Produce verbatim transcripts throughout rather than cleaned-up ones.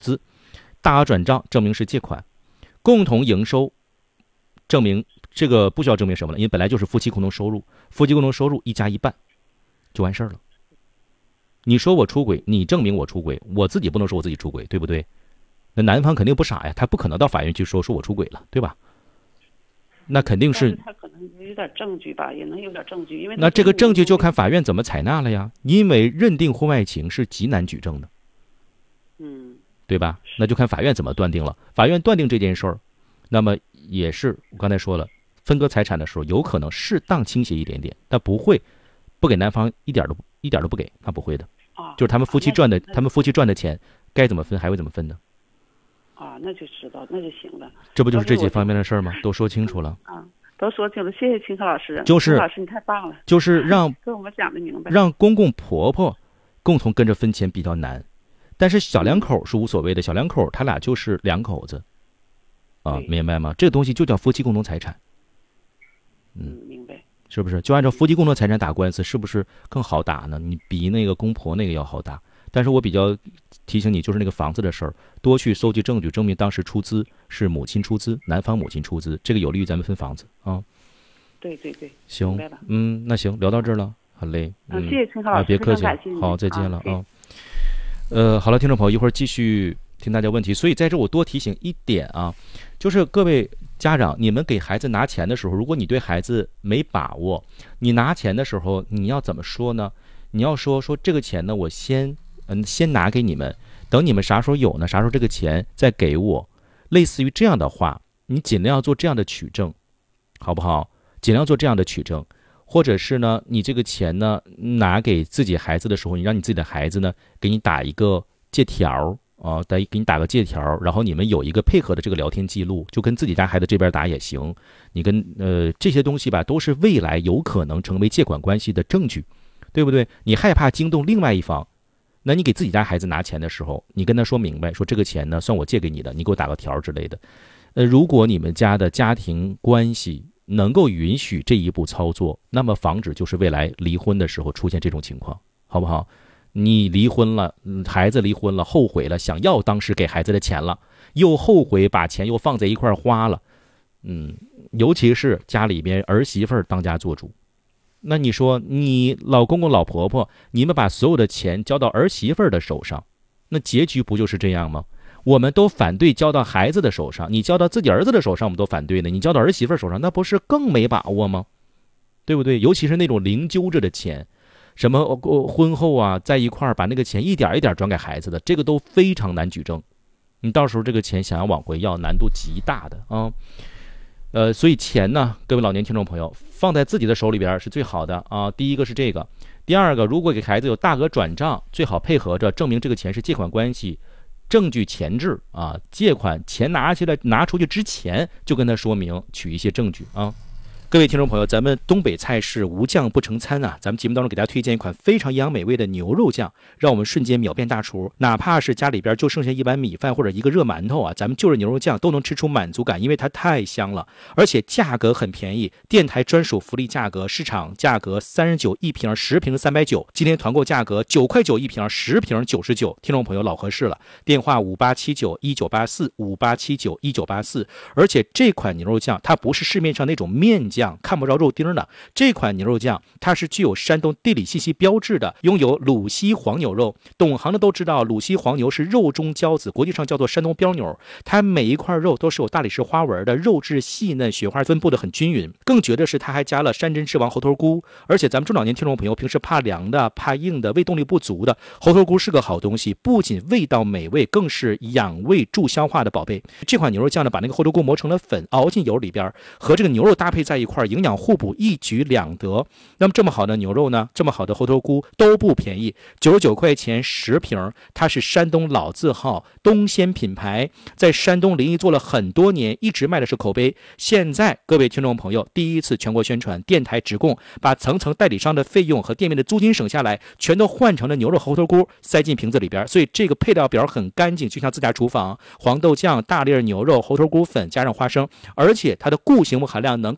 资，大额转账证明是借款，共同营收证明这个不需要证明什么了，因为本来就是夫妻共同收入，夫妻共同收入一加一半就完事儿了。你说我出轨，你证明我出轨，我自己不能说我自己出轨，对不对？那男方肯定不傻呀，他不可能到法院去说说我出轨了，对吧？那肯定是他可能有点证据吧，也能有点证据，因为那这个证据就看法院怎么采纳了呀，因为认定婚外情是极难举证的， 嗯， 对吧？那就看法院怎么断定了。法院断定这件事儿，那么也是我刚才说了，分割财产的时候有可能适当倾斜一点点，但不会不给男方一点都一点都不给，那不会的。 啊， 就是他们夫妻赚的，他们夫妻赚的钱该怎么分还会怎么分的。 啊，那就知道，那就行了。 这不就是这几方面的事儿吗？都说清楚了。 啊，都说清楚，谢谢秦科老师。 就是老师你太棒了， 就是让跟我们讲的明白。 让公公婆婆共同跟着分钱比较难，但是小两口是无所谓的，小两口他俩就是两口子，啊，明白吗？这个东西就叫夫妻共同财产。 嗯，明白。 是不是？就按照夫妻共同财产打官司，是不是更好打呢？你比那个公婆那个要好打。但是我比较提醒你，就是那个房子的事儿，多去搜集证据，证明当时出资是母亲出资，男方母亲出资，这个有利于咱们分房子啊。 对对对， 行，嗯，那行，聊到这儿了，好嘞，嗯， 谢谢陈老师， 啊，别客气，好，再见了啊。呃，好了，听众朋友，一会儿继续听大家问题。所以在这我多提醒一点啊，就是各位家长，你们给孩子拿钱的时候，如果你对孩子没把握，你拿钱的时候你要怎么说呢？你要说说这个钱呢，我先嗯先拿给你们，等你们啥时候有呢，啥时候这个钱再给我，类似于这样的话，你尽量做这样的取证，好不好？尽量做这样的取证，或者是呢，你这个钱呢拿给自己孩子的时候，你让你自己的孩子呢给你打一个借条啊，给给你打个借条，然后你们有一个配合的这个聊天记录，就跟自己家孩子这边打也行。你跟呃这些东西吧，都是未来有可能成为借款关系的证据，对不对？你害怕惊动另外一方，那你给自己家孩子拿钱的时候，你跟他说明白，说这个钱呢算我借给你的，你给我打个条之类的。呃，如果你们家的家庭关系能够允许这一步操作，那么防止就是未来离婚的时候出现这种情况，好不好？你离婚了，孩子离婚了，后悔了，想要当时给孩子的钱了，又后悔把钱又放在一块花了，嗯，尤其是家里边儿媳妇当家做主，那你说你老公公老婆婆，你们把所有的钱交到儿媳妇的手上，那结局不就是这样吗？我们都反对交到孩子的手上，你交到自己儿子的手上我们都反对呢，你交到儿媳妇手上那不是更没把握吗？对不对？尤其是那种零揪着的钱，什么婚后啊在一块儿把那个钱一点一点转给孩子的，这个都非常难举证，你到时候这个钱想要往回要难度极大的啊。呃，所以钱呢，各位老年听众朋友，放在自己的手里边是最好的啊。第一个是这个，第二个，如果给孩子有大额转账，最好配合着证明这个钱是借款关系，证据前置啊，借款钱拿起来拿出去之前就跟他说明，取一些证据啊。各位听众朋友，咱们东北菜式无酱不成餐啊！咱们节目当中给大家推荐一款非常营养美味的牛肉酱，让我们瞬间秒变大厨。哪怕是家里边就剩下一碗米饭或者一个热馒头啊，咱们就着牛肉酱都能吃出满足感，因为它太香了，而且价格很便宜，电台专属福利价格，市场价格三十九一瓶，十瓶三百九，今天团购价格九块九一瓶，十瓶九十九。听众朋友老合适了，电话五八七九一九八四五八七九一九八四。而且这款牛肉酱它不是市面上那种面酱。看不着肉丁的这款牛肉酱，它是具有山东地理信息标志的，拥有鲁西黄牛肉。懂行的都知道，鲁西黄牛是肉中骄子，国际上叫做山东标牛。它每一块肉都是有大理石花纹的，肉质细嫩，雪花分布的很均匀。更绝的是，它还加了山珍之王猴头菇。而且咱们中老年听众朋友平时怕凉的、怕硬的、胃动力不足的，猴头菇是个好东西，不仅味道美味，更是养胃助消化的宝贝。这款牛肉酱呢，把那个猴头菇磨成了粉，熬进油里边，和这个牛肉搭配在一块。营养互补，一举两得。那么这么好的牛肉呢，这么好的猴头菇都不便宜，九十九块钱十瓶。它是山东老字号东鲜品牌，在山东临沂做了很多年，一直卖的是口碑。现在各位听众朋友第一次全国宣传，电台直供，把层层代理商的费用和店面的租金省下来，全都换成了牛肉猴头菇，塞进瓶子里边。所以这个配料表很干净，就像自家厨房。黄豆酱、大粒牛肉、猴头菇粉加上花生，而且它的固形物含量能够达到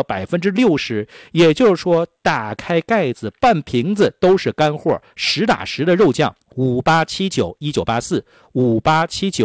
百分之六十，也就是说，打开盖子，半瓶子都是干货，实打实的肉酱。五八七九一九八四，五八七九。